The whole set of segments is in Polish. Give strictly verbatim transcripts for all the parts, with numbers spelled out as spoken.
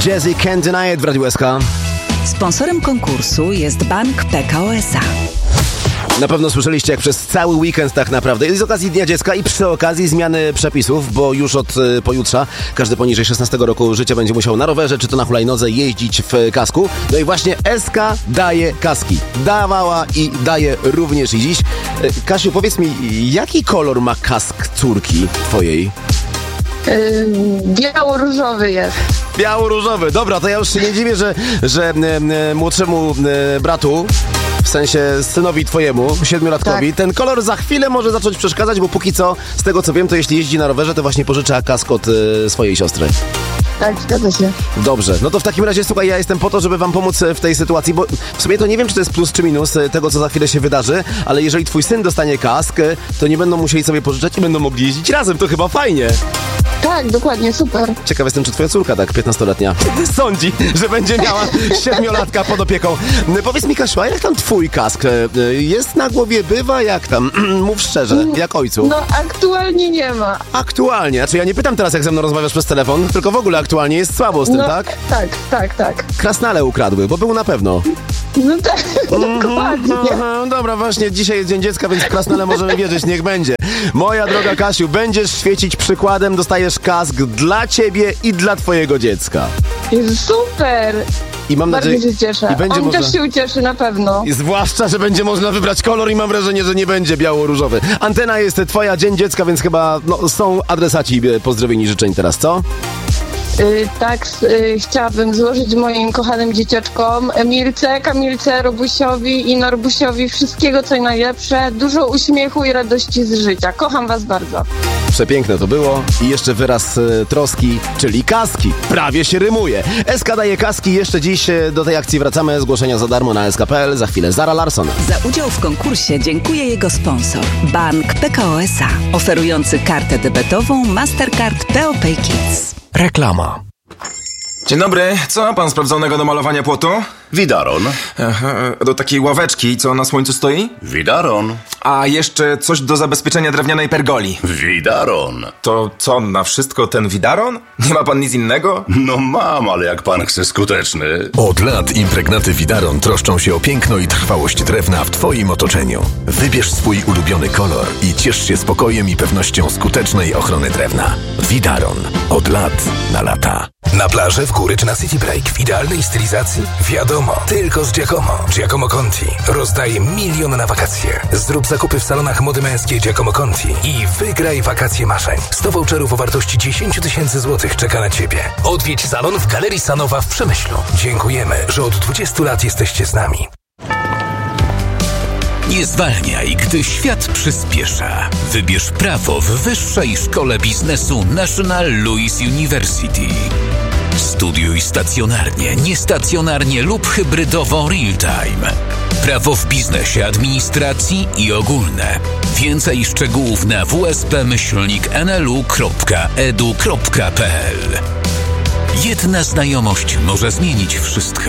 Jazzy Can't Deny It w Radiu S K. Sponsorem konkursu jest Bank P K O S A. Na pewno słyszeliście, jak przez cały weekend tak naprawdę jest z okazji Dnia Dziecka i przy okazji zmiany przepisów, bo już od y, pojutrza każdy poniżej szesnastego roku życia będzie musiał na rowerze czy to na hulajnodze jeździć w kasku. No i właśnie S K daje kaski. Dawała i daje również i dziś. Y, Kasiu, powiedz mi, jaki kolor ma kask córki twojej? Yy, biało-różowy jest. Biało-różowy. Dobra, to ja już się nie dziwię, że, że y, y, młodszemu y, bratu, w sensie synowi twojemu, siedmiolatkowi, tak, ten kolor za chwilę może zacząć przeszkadzać, bo póki co, z tego co wiem, to jeśli jeździ na rowerze, to właśnie pożycza kask od y, swojej siostry. Tak, zgadza się. Dobrze, no to w takim razie, słuchaj, ja jestem po to, żeby wam pomóc w tej sytuacji, bo w sumie to nie wiem, czy to jest plus czy minus tego, co za chwilę się wydarzy, ale jeżeli twój syn dostanie kask, to nie będą musieli sobie pożyczać i będą mogli jeździć razem, to chyba fajnie. Tak, dokładnie, super. Ciekaw jestem, czy twoja córka, tak piętnastoletnia, sądzi, że będzie miała siedmiolatka pod opieką. Powiedz mi, Kasiu, a jak tam twój kask? Jest na głowie, bywa? Jak tam? Mów szczerze, jak ojcu. No, aktualnie nie ma. Aktualnie? Znaczy ja nie pytam teraz, jak ze mną rozmawiasz przez telefon, tylko w ogóle aktualnie jest słabo z tym, no, tak? Tak, tak, tak. Krasnale ukradły, bo był na pewno. No tak, dokładnie. Mm-hmm, dobra, właśnie dzisiaj jest Dzień Dziecka, więc w Krasnale możemy wierzyć, niech będzie. Moja droga Kasiu, będziesz świecić przykładem, dostajesz kask dla ciebie i dla twojego dziecka. Super! I mam Bardzo nadzieję, się cieszę. i będzie On można... też się ucieszy na pewno. I zwłaszcza, że będzie można wybrać kolor i mam wrażenie, że nie będzie biało-różowy. Antena jest twoja, Dzień Dziecka, więc chyba no, są adresaci pozdrowień i życzeń teraz, co? Yy, tak, yy, chciałabym złożyć moim kochanym dzieciaczkom Milce, Kamilce, Robusiowi i Norbusiowi wszystkiego co najlepsze, dużo uśmiechu i radości z życia. Kocham was bardzo. Przepiękne to było i jeszcze wyraz e, troski, czyli kaski. Prawie się rymuje. S K daje kaski, jeszcze dziś e, do tej akcji wracamy. Zgłoszenia za darmo na S K kropka P L. Za chwilę Zara Larsson. Za udział w konkursie dziękuję jego sponsor Bank P K O S A, oferujący kartę debetową Mastercard P O Pay Kids. Reklama. Dzień dobry, co ma pan sprawdzonego do malowania płotu? Widaron. Aha, do takiej ławeczki, co na słońcu stoi? Widaron. A jeszcze coś do zabezpieczenia drewnianej pergoli. Widaron. To co, na wszystko ten widaron? Nie ma pan nic innego? No mam, ale jak pan chce skuteczny. Od lat impregnaty Widaron troszczą się o piękno i trwałość drewna w twoim otoczeniu. Wybierz swój ulubiony kolor i ciesz się spokojem i pewnością skutecznej ochrony drewna. Widaron. Od lat na lata. Na plaży, w góry czy na City Break w idealnej stylizacji? Wiadomo, tylko z Giacomo. Giacomo Conti rozdaje milion na wakacje. Zrób zakupy w salonach mody męskiej Giacomo Conti i wygraj wakacje marzeń. sto voucherów o wartości dziesięć tysięcy złotych czeka na Ciebie. Odwiedź salon w Galerii Sanowa w Przemyślu. Dziękujemy, że od dwudziestu lat jesteście z nami. Nie zwalniaj, gdy świat przyspiesza. Wybierz prawo w Wyższej Szkole Biznesu National Louis University. Studiuj stacjonarnie, niestacjonarnie lub hybrydowo real-time. Prawo w biznesie, administracji i ogólne. Więcej szczegółów na w s p myślnik n l u kropka e d u kropka p l. Jedna znajomość może zmienić wszystko.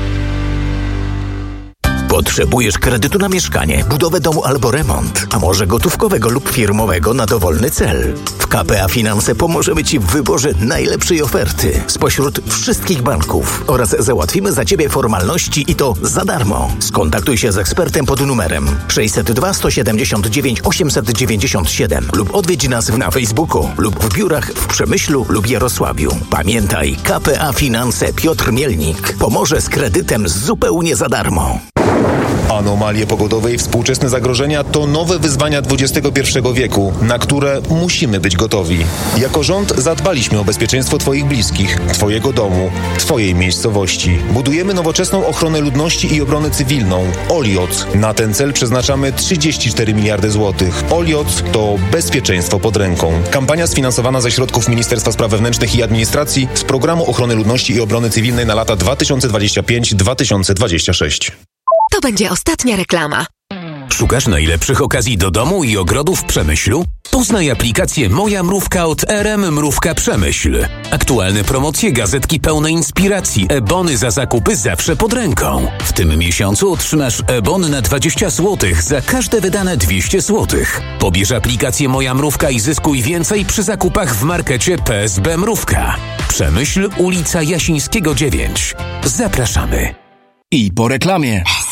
Potrzebujesz kredytu na mieszkanie, budowę domu albo remont, a może gotówkowego lub firmowego na dowolny cel? W K P A Finanse pomożemy Ci w wyborze najlepszej oferty spośród wszystkich banków oraz załatwimy za Ciebie formalności i to za darmo. Skontaktuj się z ekspertem pod numerem sześćset dwa sto siedemdziesiąt dziewięć osiemset dziewięćdziesiąt siedem lub odwiedź nas na Facebooku lub w biurach w Przemyślu lub Jarosławiu. Pamiętaj, K P A Finanse Piotr Mielnik pomoże z kredytem zupełnie za darmo. Anomalie pogodowe i współczesne zagrożenia to nowe wyzwania dwudziestego pierwszego wieku, na które musimy być gotowi. Jako rząd zadbaliśmy o bezpieczeństwo Twoich bliskich, Twojego domu, Twojej miejscowości. Budujemy nowoczesną ochronę ludności i obronę cywilną. Olioc. Na ten cel przeznaczamy trzydzieści cztery miliardy złotych. Olioc to bezpieczeństwo pod ręką. Kampania sfinansowana ze środków Ministerstwa Spraw Wewnętrznych i Administracji z Programu Ochrony Ludności i Obrony Cywilnej na lata dwa tysiące dwudziesty piąty do dwa tysiące dwudziestego szóstego. To będzie ostatnia reklama. Szukasz najlepszych okazji do domu i ogrodu w Przemyślu? Poznaj aplikację Moja Mrówka od R M Mrówka Przemyśl. Aktualne promocje, gazetki pełne inspiracji, e-bony za zakupy zawsze pod ręką. W tym miesiącu otrzymasz e-bon na dwadzieścia złotych za każde wydane dwieście złotych. Pobierz aplikację Moja Mrówka i zyskuj więcej przy zakupach w markecie P S B Mrówka. Przemyśl, ulica Jasińskiego dziewięć. Zapraszamy. I po reklamie.